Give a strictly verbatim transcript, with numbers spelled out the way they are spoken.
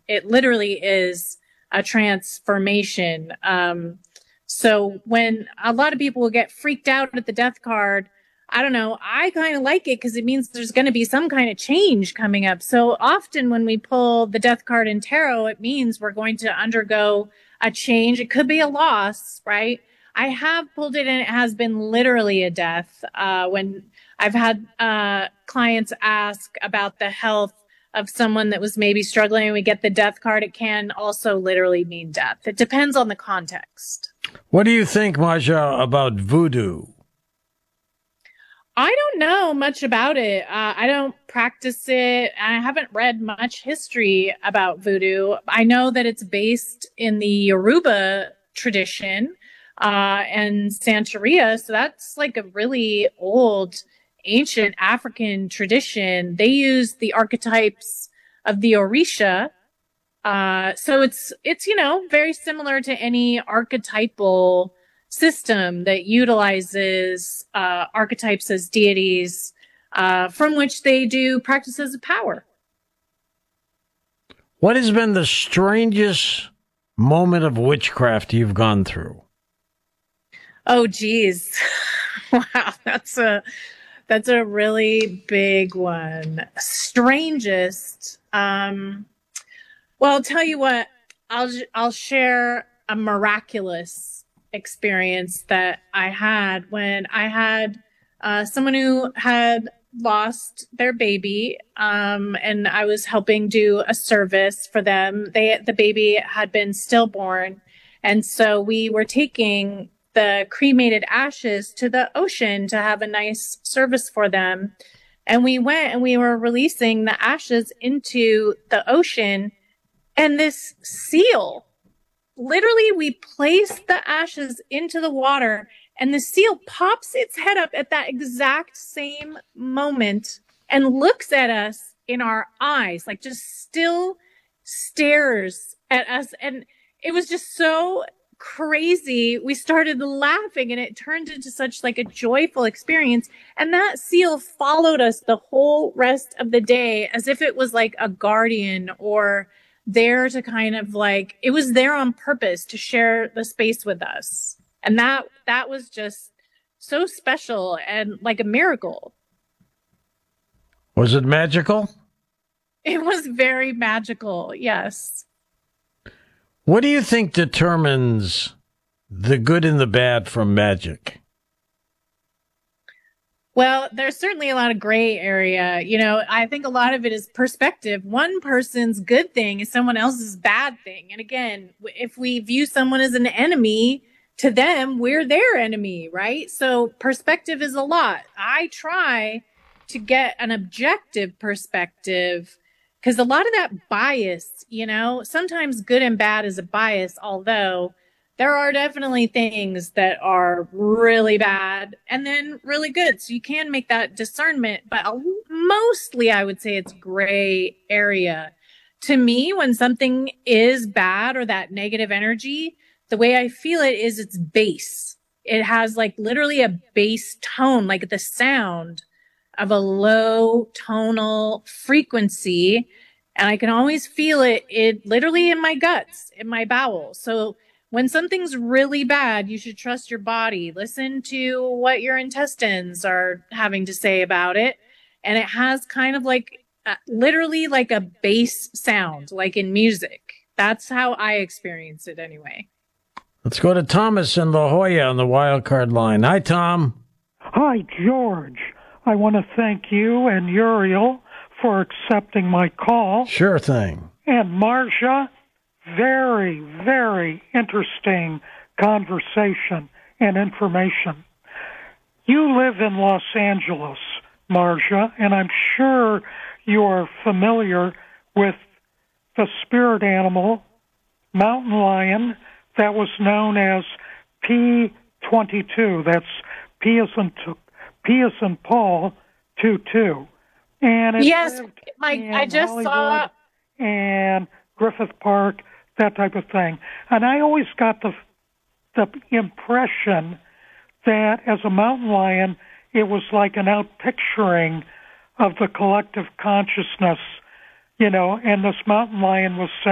It literally is a transformation. Um, so when a lot of people will get freaked out at the death card, I don't know, I kind of like it because it means there's going to be some kind of change coming up. So often when we pull the death card in tarot, it means we're going to undergo a change. It could be a loss, right? I have pulled it and it has been literally a death. Uh, when I've had uh, clients ask about the health of someone that was maybe struggling and we get the death card, it can also literally mean death. It depends on the context. What do you think, Marja, about voodoo? I don't know much about it. Uh, I don't practice it. I haven't read much history about voodoo. I know that it's based in the Yoruba tradition uh, and Santeria. So that's like a really old, ancient African tradition. They use the archetypes of the Orisha. Uh, so it's, it's, you know, very similar to any archetypal system that utilizes uh, archetypes as deities uh, from which they do practices of power. What has been the strangest moment of witchcraft you've gone through? Oh, geez. Wow, that's a that's a really big one. Strangest. Um, well, I'll tell you what. I'll I'll share a miraculous experience that I had when I had uh, someone who had lost their baby, um, and I was helping do a service for them. They the baby had been stillborn, and so we were taking the cremated ashes to the ocean to have a nice service for them. And we went and we were releasing the ashes into the ocean, and this seal, literally, we placed the ashes into the water and the seal pops its head up at that exact same moment and looks at us in our eyes, like just still stares at us. And it was just so crazy. We started laughing and it turned into such like a joyful experience. And that seal followed us the whole rest of the day as if it was like a guardian or there to kind of like, it was there on purpose to share the space with us. And that, that was just so special and like a miracle. Was it magical? It was very magical. Yes. What do you think determines the good and the bad from magic? Well, there's certainly a lot of gray area. You know, I think a lot of it is perspective. One person's good thing is someone else's bad thing. And again, if we view someone as an enemy, to them, we're their enemy, right? So perspective is a lot. I try to get an objective perspective because a lot of that bias, you know, sometimes good and bad is a bias, although there are definitely things that are really bad and then really good. So you can make that discernment, but mostly I would say it's gray area. To me, when something is bad or that negative energy, the way I feel it is it's bass. It has like literally a bass tone, like the sound of a low tonal frequency. And I can always feel it, it literally in my guts, in my bowels. So when something's really bad, you should trust your body. Listen to what your intestines are having to say about it. And it has kind of like, uh, literally like a bass sound, like in music. That's how I experience it anyway. Let's go to Thomas in La Jolla on the wild card line. Hi, Tom. Hi, George. I want to thank you and Uriel for accepting my call. Sure thing. And Marcia, very, very interesting conversation and information. You live in Los Angeles, Marcia, and I'm sure you are familiar with the spirit animal, mountain lion, that was known as P twenty-two. That's P as in, P as in Paul, two two. And it yes, my, I just Hollywood saw and Griffith Park, that type of thing. And I always got the the impression that as a mountain lion, it was like an outpicturing of the collective consciousness, you know, and this mountain lion was